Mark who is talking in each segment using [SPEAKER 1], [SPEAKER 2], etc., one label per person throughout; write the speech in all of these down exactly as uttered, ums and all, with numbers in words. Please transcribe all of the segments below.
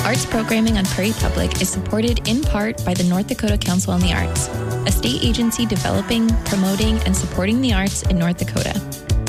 [SPEAKER 1] Arts programming on Prairie Public is supported in part by the North Dakota Council on the Arts, a state agency developing, promoting, and supporting the arts in North Dakota.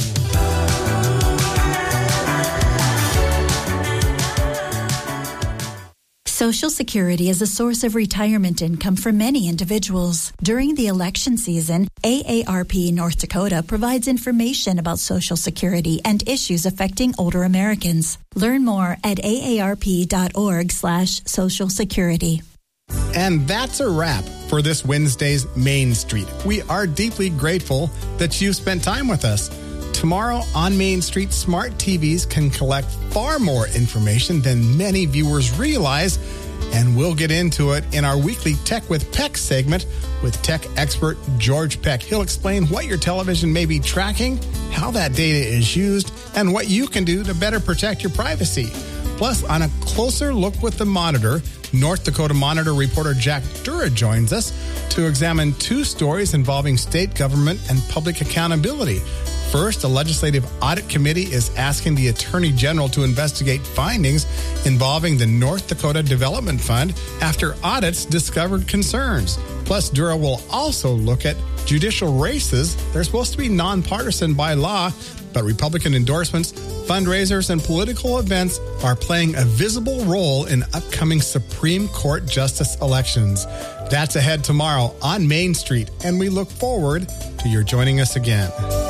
[SPEAKER 2] Social Security is a source of retirement income for many individuals. During the election season, A A R P North Dakota provides information about Social Security and issues affecting older Americans. Learn more at aarp.org slash Social Security.
[SPEAKER 3] And that's a wrap for this Wednesday's Main Street. We are deeply grateful that you've spent time with us. Tomorrow on Main Street, smart T Vs can collect far more information than many viewers realize, and we'll get into it in our weekly Tech with Peck segment with tech expert George Peck. He'll explain what your television may be tracking, how that data is used, and what you can do to better protect your privacy. Plus, on a closer look with the Monitor, North Dakota Monitor reporter Jack Dura joins us to examine two stories involving state government and public accountability. First, a legislative audit committee is asking the Attorney General to investigate findings involving the North Dakota Development Fund after audits discovered concerns. Plus, Dura will also look at judicial races. They're supposed to be nonpartisan by law, but Republican endorsements, fundraisers, and political events are playing a visible role in upcoming Supreme Court justice elections. That's ahead tomorrow on Main Street, and we look forward to your joining us again.